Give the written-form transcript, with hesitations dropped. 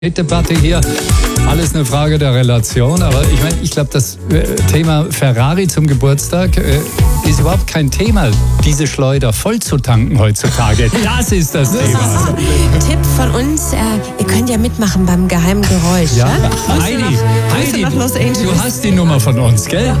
Debatte hier, alles eine Frage der Relation, aber ich glaube, das Thema Ferrari zum Geburtstag ist überhaupt kein Thema, diese Schleuder voll zu tanken heutzutage. Das ist das Thema. Tipp von uns, ihr könnt ja mitmachen beim geheimen Geräusch. Ja, Ja? Heidi, Grüße nach Los Angeles. du hast die Nummer von uns, gell?